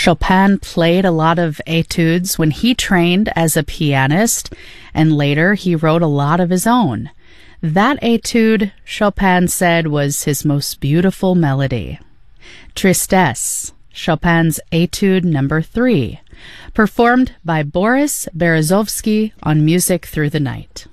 Chopin played a lot of etudes when he trained as a pianist, and later he wrote a lot of his own. That etude, Chopin said, was his most beautiful melody. Tristesse, Chopin's Etude Number 3, performed by Boris Berezovsky on Music Through the Night.